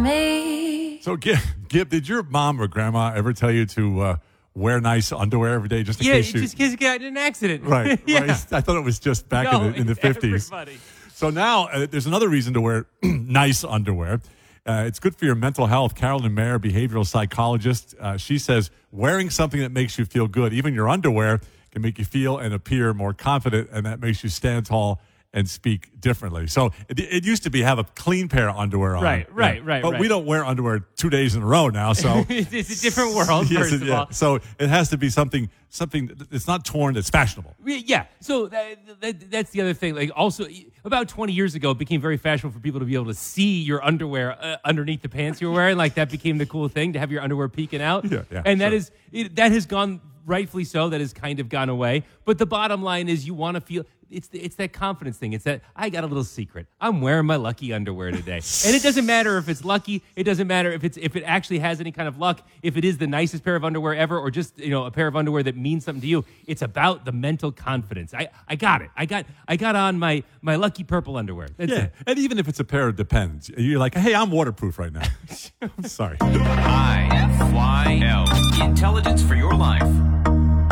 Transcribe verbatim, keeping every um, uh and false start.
me. So, Gib, Gib, did your mom or grandma ever tell you to uh, wear nice underwear every day just in Yeah, case you... just in case you got in an accident. Right, yeah. right. I thought it was just back No, in the, in the fifties. everybody. So now uh, there's another reason to wear nice underwear. Uh, it's good for your mental health. Carolyn Mayer, behavioral psychologist, uh, she says wearing something that makes you feel good, even your underwear, can make you feel and appear more confident, and that makes you stand tall and speak differently. So it, it used to be have a clean pair of underwear on. Right, right, Yeah. right, But right. we don't wear underwear two days in a row now, so... It's a different world, Yes, first it- of yeah. all. So it has to be something, something that's not torn, that's fashionable. Yeah, so that, that, that's the other thing. Like, also, about twenty years ago, it became very fashionable for people to be able to see your underwear uh, underneath the pants you're wearing. Like, that became the cool thing, to have your underwear peeking out. Yeah, yeah, and that sure. is it, that has gone, rightfully so, that has kind of gone away. But the bottom line is, you want to feel... It's it's that confidence thing. It's that I got a little secret. I'm wearing my lucky underwear today, and it doesn't matter if it's lucky. It doesn't matter if it's if it actually has any kind of luck. If it is the nicest pair of underwear ever, or just you know a pair of underwear that means something to you. It's about the mental confidence. I, I got it. I got I got on my my lucky purple underwear. That's Yeah, it. and even if it's a pair of Depends, you're like, hey, I'm waterproof right now. I'm sorry. I F Y L. Intelligence for your life.